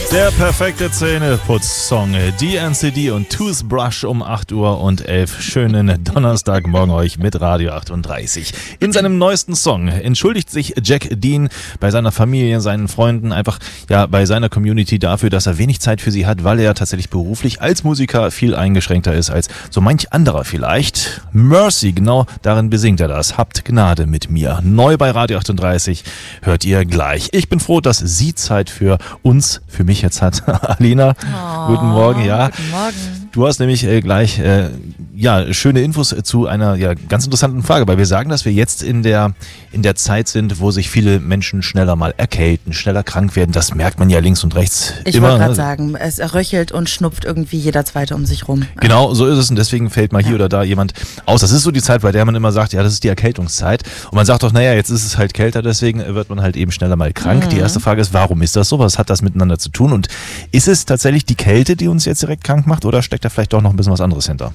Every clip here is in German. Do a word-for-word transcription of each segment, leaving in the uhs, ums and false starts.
Der perfekte Zähneputz-Song, D N C D und Toothbrush um acht Uhr und elf. Schönen Donnerstagmorgen euch mit Radio achtunddreißig. In seinem neuesten Song entschuldigt sich Jack Dean bei seiner Familie, seinen Freunden, einfach ja bei seiner Community dafür, dass er wenig Zeit für sie hat, weil er tatsächlich beruflich als Musiker viel eingeschränkter ist als so manch anderer vielleicht. Mercy, genau darin besingt er das. Habt Gnade mit mir. Neu bei Radio achtunddreißig hört ihr gleich. Ich bin froh, dass sie Zeit für uns, für mich jetzt hat. Alina, oh, guten Morgen. Ja, guten Morgen. Du hast nämlich äh, gleich äh, ja schöne Infos zu einer ja ganz interessanten Frage, weil wir sagen, dass wir jetzt in der in der Zeit sind, wo sich viele Menschen schneller mal erkälten, schneller krank werden. Das merkt man ja links und rechts ich immer. Ich wollte gerade ne? sagen, es röchelt und schnupft irgendwie jeder Zweite um sich rum. Genau, so ist es und deswegen fällt mal hier ja. oder da jemand aus. Das ist so die Zeit, bei der man immer sagt, ja, das ist die Erkältungszeit und man sagt doch, naja, jetzt ist es halt kälter, deswegen wird man halt eben schneller mal krank. Mhm. Die erste Frage ist, warum ist das so? Was hat das miteinander zu tun? Und ist es tatsächlich die Kälte, die uns jetzt direkt krank macht oder steckt da vielleicht doch noch ein bisschen was anderes hinter?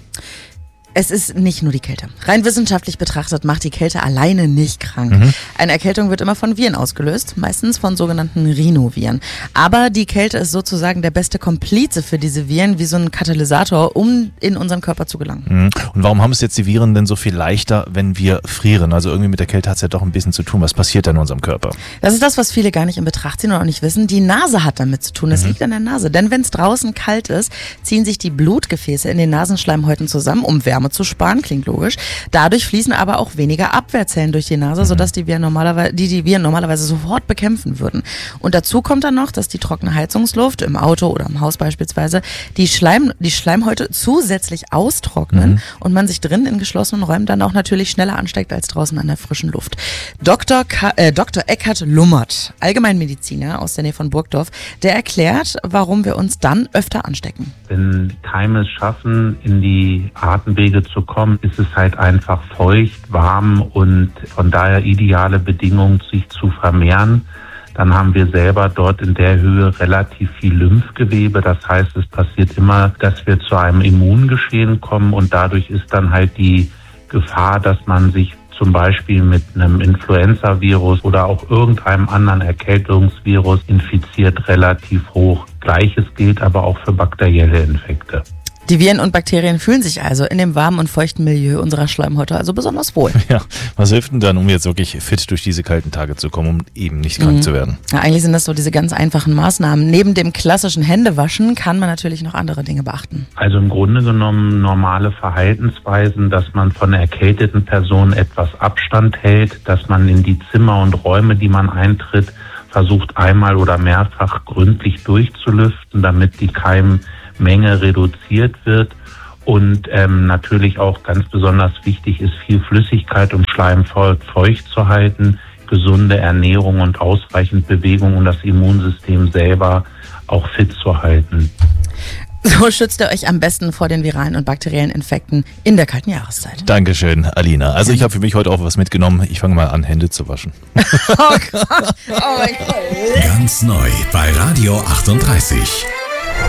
Es ist nicht nur die Kälte. Rein wissenschaftlich betrachtet macht die Kälte alleine nicht krank. Mhm. Eine Erkältung wird immer von Viren ausgelöst, meistens von sogenannten Rhinoviren. Aber die Kälte ist sozusagen der beste Komplize für diese Viren, wie so ein Katalysator, um in unseren Körper zu gelangen. Mhm. Und warum haben es jetzt die Viren denn so viel leichter, wenn wir frieren? Also irgendwie mit der Kälte hat es ja doch ein bisschen zu tun. Was passiert da in unserem Körper? Das ist das, was viele gar nicht in Betracht ziehen und auch nicht wissen. Die Nase hat damit zu tun. Es mhm. liegt an der Nase. Denn wenn es draußen kalt ist, ziehen sich die Blutgefäße in den Nasenschleimhäuten zusammen, um Wärme zu sparen, klingt logisch. Dadurch fließen aber auch weniger Abwehrzellen durch die Nase, sodass die Viren normalerweise, die, die Viren normalerweise sofort bekämpfen würden. Und dazu kommt dann noch, dass die trockene Heizungsluft im Auto oder im Haus beispielsweise die, Schleim, die Schleimhäute zusätzlich austrocknen mhm. und man sich drin in geschlossenen Räumen dann auch natürlich schneller ansteckt als draußen an der frischen Luft. Doktor Ka- äh, Doktor Eckhard Lummert, Allgemeinmediziner aus der Nähe von Burgdorf, der erklärt, warum wir uns dann öfter anstecken. Wenn Keime es schaffen, in die Atemwege zu kommen, ist es halt einfach feucht, warm und von daher ideale Bedingungen, sich zu vermehren. Dann haben wir selber dort in der Höhe relativ viel Lymphgewebe. Das heißt, es passiert immer, dass wir zu einem Immungeschehen kommen und dadurch ist dann halt die Gefahr, dass man sich zum Beispiel mit einem Influenza-Virus oder auch irgendeinem anderen Erkältungsvirus infiziert, relativ hoch. Gleiches gilt aber auch für bakterielle Infekte. Die Viren und Bakterien fühlen sich also in dem warmen und feuchten Milieu unserer Schleimhäute also besonders wohl. Ja, was hilft denn dann, um jetzt wirklich fit durch diese kalten Tage zu kommen, um eben nicht krank mhm. zu werden? Ja, eigentlich sind das so diese ganz einfachen Maßnahmen. Neben dem klassischen Händewaschen kann man natürlich noch andere Dinge beachten. Also im Grunde genommen normale Verhaltensweisen, dass man von erkälteten Personen etwas Abstand hält, dass man in die Zimmer und Räume, die man eintritt, versucht einmal oder mehrfach gründlich durchzulüften, damit die Keim Menge reduziert wird und ähm, natürlich auch ganz besonders wichtig ist, viel Flüssigkeit und Schleim feucht zu halten, gesunde Ernährung und ausreichend Bewegung, um das Immunsystem selber auch fit zu halten. So schützt ihr euch am besten vor den viralen und bakteriellen Infekten in der kalten Jahreszeit. Dankeschön, Alina. Also ich habe für mich heute auch was mitgenommen. Ich fange mal an, Hände zu waschen. Oh Gott, oh mein Gott. Ganz neu bei Radio achtunddreißig.